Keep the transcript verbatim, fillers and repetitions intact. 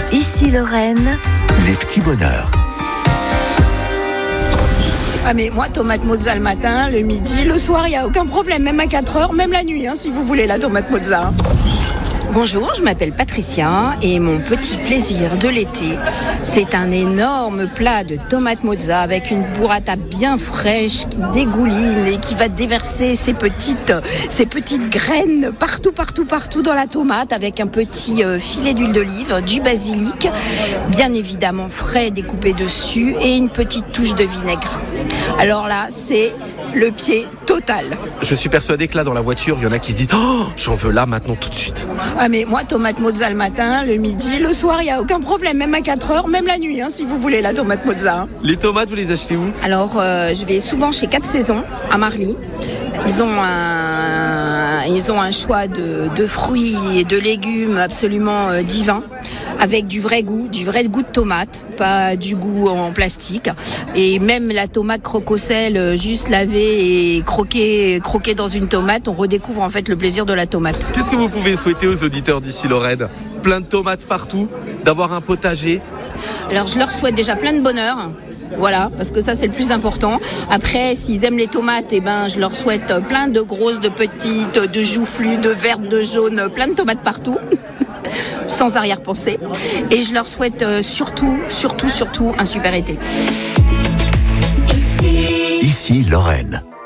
Ici Lorraine, les petits bonheurs. Ah mais moi, tomate mozza le matin, le midi, le soir, il n'y a aucun problème, même à quatre heures, même la nuit, hein, si vous voulez la tomate mozza. Bonjour, je m'appelle Patricia et mon petit plaisir de l'été, c'est un énorme plat de tomates mozza avec une burrata bien fraîche qui dégouline et qui va déverser ses petites, ses petites graines partout, partout, partout dans la tomate avec un petit euh, filet d'huile d'olive, du basilic, bien évidemment frais découpé dessus et une petite touche de vinaigre. Alors là, c'est le pied total. Je suis persuadé que là, dans la voiture, il y en a qui se disent « Oh, j'en veux là, maintenant, tout de suite ». Ah mais moi, tomate mozza le matin, le midi, le soir, il n'y a aucun problème, même à quatre heures, même la nuit, hein, si vous voulez la tomate mozza. Les tomates, vous les achetez où ? Alors, euh, je vais souvent chez quatre saisons, à Marly. Ils ont un, ils ont un choix de, de fruits et de légumes absolument euh, divin, avec du vrai goût, du vrai goût de tomate, pas du goût en plastique. Et même la tomate croque au sel, euh, juste lavée et croquée, croquée dans une tomate, on redécouvre en fait le plaisir de la tomate. Qu'est-ce que vous pouvez souhaiter aux auditeurs d'ici Lorraine ? Plein de tomates partout, d'avoir un potager. Alors, je leur souhaite déjà plein de bonheur. Voilà, parce que ça c'est le plus important. Après, s'ils aiment les tomates, eh ben, je leur souhaite plein de grosses, de petites, de joufflues, de vertes, de jaunes, plein de tomates partout, sans arrière-pensée. Et je leur souhaite euh, surtout, surtout, surtout un super été. Ici Lorraine.